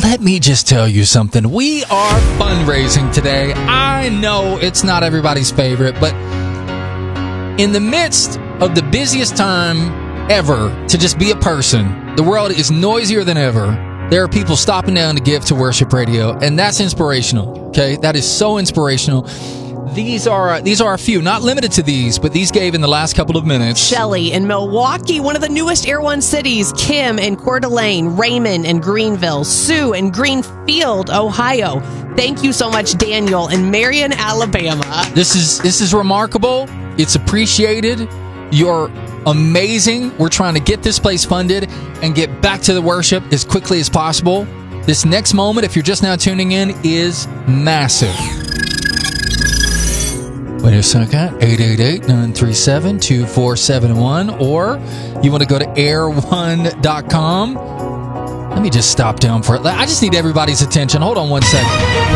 Let me just tell you something. We are fundraising today. I know it's not everybody's favorite, but in the midst of the busiest time ever to just be a person, the world is noisier than ever. There are people stopping down to give to Worship Radio, and that's inspirational, okay? That is so inspirational. These are a few, not limited to these, but these gave in the last couple of minutes. Shelly in Milwaukee, one of the newest Air One cities. Kim in Coeur d'Alene, Raymond in Greenville, Sue in Greenfield, Ohio. Thank you so much, Daniel in Marion, Alabama. This is remarkable. It's appreciated. You're amazing. We're trying to get this place funded and get back to the worship as quickly as possible. This next moment, if you're just now tuning in, is massive. Wait a second, 888-937-2471, or you want to go to air1.com. Let me just stop down for it. I just need everybody's attention. Hold on one second.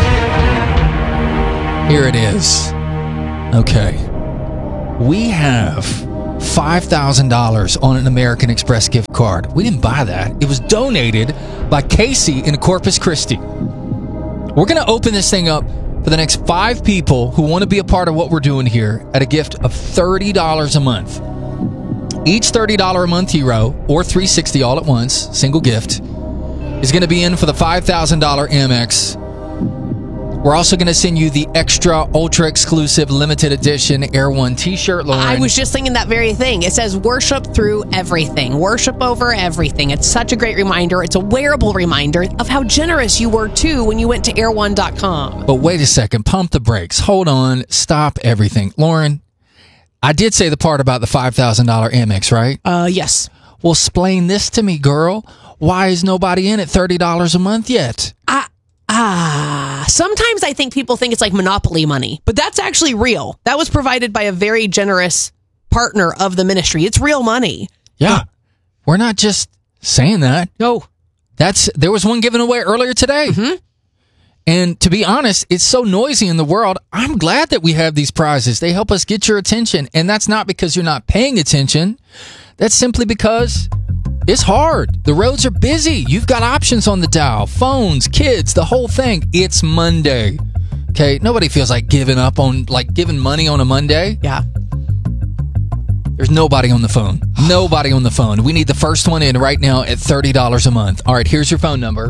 Here it is. Okay. We have $5,000 on an American Express gift card. We didn't buy that. It was donated by Casey in Corpus Christi. We're going to open this thing up for the next 5 people who want to be a part of what we're doing here at a gift of $30 a month. Each $30 a month hero, or $360 all at once, single gift, is going to be in for the $5,000 Amex. We're also going to send you the extra, ultra-exclusive, limited edition Air One t-shirt, Lauren. I was just thinking that very thing. It says worship through everything. Worship over everything. It's such a great reminder. It's a wearable reminder of how generous you were, too, when you went to air1.com. But wait a second. Pump the brakes. Hold on. Stop everything. Lauren, I did say the part about the $5,000 Amex, right? Yes. Well, explain this to me, girl. Why is nobody in at $30 a month yet? Sometimes I think people think it's like Monopoly money, but that's actually real. That was provided by a very generous partner of the ministry. It's real money. Yeah. We're not just saying that. No. There was one given away earlier today. Mm-hmm. And to be honest, it's so noisy in the world. I'm glad that we have these prizes. They help us get your attention. And that's not because you're not paying attention. That's simply because it's hard. The roads are busy. You've got options on the dial. Phones, kids, the whole thing. It's Monday. Okay? Nobody feels like giving money on a Monday. Yeah. There's nobody on the phone. Nobody on the phone. We need the first one in right now at $30 a month. All right, here's your phone number.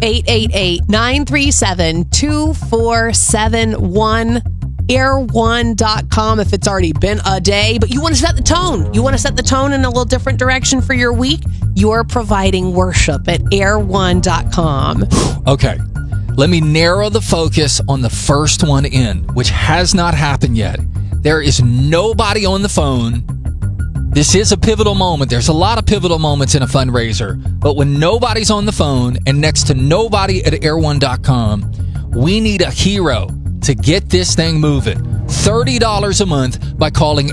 888-937-2471. Air1.com if it's already been a day, but you want to set the tone. You want to set the tone in a little different direction for your week? You're providing worship at air1.com. Okay. Let me narrow the focus on the first one in, which has not happened yet. There is nobody on the phone. This is a pivotal moment. There's a lot of pivotal moments in a fundraiser. But when nobody's on the phone and next to nobody at air1.com, we need a hero to get this thing moving. $30 a month by calling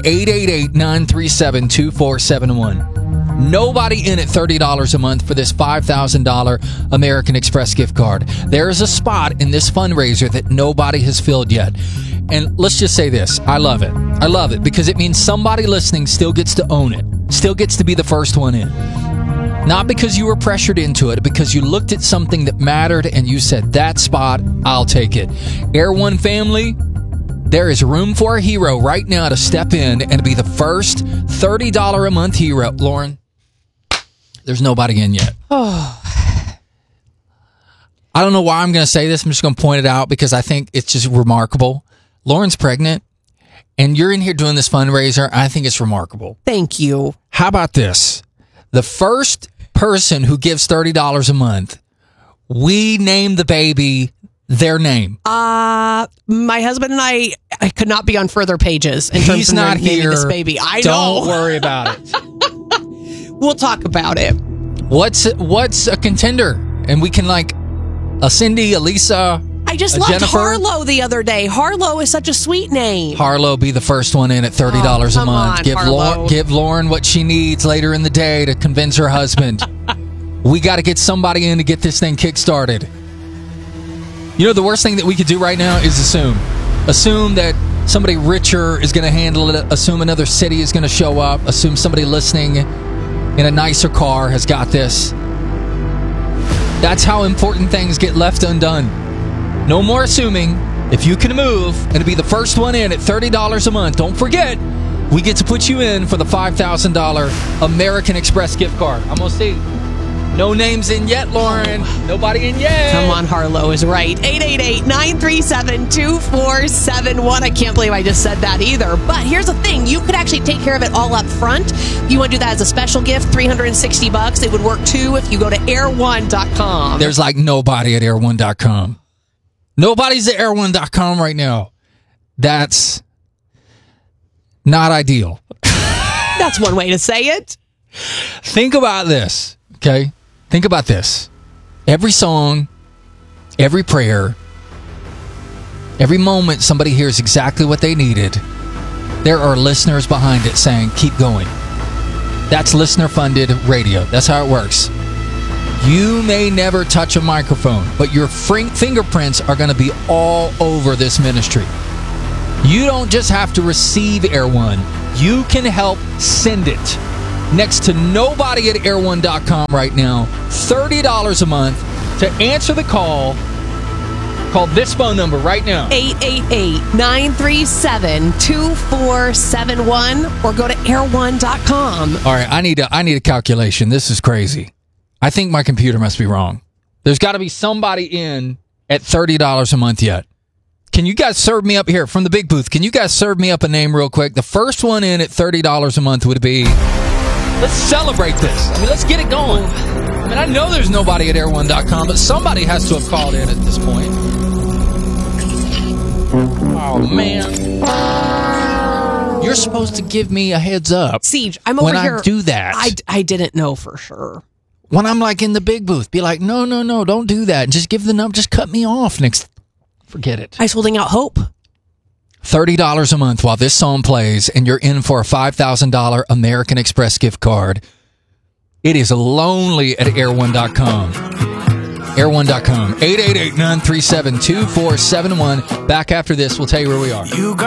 888-937-2471. Nobody in at $30 a month for this $5,000 American Express gift card. There is a spot in this fundraiser that nobody has filled yet. And let's just say this. I love it. I love it because it means somebody listening still gets to own it. Still gets to be the first one in. Not because you were pressured into it, because you looked at something that mattered and you said, that spot, I'll take it. Air One family, there is room for a hero right now to step in and be the first $30 a month hero. Lauren, there's nobody in yet. Oh. I don't know why I'm going to say this. I'm just going to point it out because I think it's just remarkable. Lauren's pregnant, and you're in here doing this fundraiser. I think it's remarkable. Thank you. How about this? The first person who gives $30 a month, we name the baby their name. My husband and I could not be on further pages in terms of naming this baby. I know. Don't worry about it. We'll talk about it. What's a contender? And we can a Cindy, a Lisa, I just a loved Jennifer. Harlow the other day. Harlow is such a sweet name. Harlow be the first one in at $30 a month. Give Lauren what she needs later in the day to convince her husband. We got to get somebody in to get this thing kick-started. You know, the worst thing that we could do right now is assume. Assume that somebody richer is going to handle it. Assume another city is going to show up. Assume somebody listening in a nicer car has got this. That's how important things get left undone. No more assuming. If you can move and to be the first one in at $30 a month, don't forget, we get to put you in for the $5,000 American Express gift card. I'm going to see. No names in yet, Lauren. Nobody in yet. Come on, Harlow is right. 888-937-2471. I can't believe I just said that either. But here's the thing. You could actually take care of it all up front. If you want to do that as a special gift, $360. It would work, too, if you go to air1.com. There's like nobody at air1.com. Nobody's at air1.com right now. That's not ideal. That's one way to say it. Think about this, okay? Think about this. Every song, every prayer, every moment somebody hears exactly what they needed, there are listeners behind it saying, keep going. That's listener-funded radio. That's how it works. You may never touch a microphone, but your fingerprints are going to be all over this ministry. You don't just have to receive Air One. You can help send it. Next to nobody at air1.com right now, $30 a month to answer the call. Call this phone number right now. 888-937-2471 or go to air1.com. All right, I need a calculation. This is crazy. I think my computer must be wrong. There's got to be somebody in at $30 a month yet. Can you guys serve me up here from the big booth? Can you guys serve me up a name real quick? The first one in at $30 a month would be... Let's celebrate this. I mean, let's get it going. I mean, I know there's nobody at air1.com, but somebody has to have called in at this point. Oh, man. You're supposed to give me a heads up. Siege, I'm over here. When I do that. I didn't know for sure. When I'm like in the big booth, be like, no, don't do that. Just give the number. Just cut me off next. Forget it. I was holding out hope. $30 a month while this song plays, and you're in for a $5,000 American Express gift card. It is lonely at air1.com. Air1.com. 888-937-2471. Back after this, we'll tell you where we are.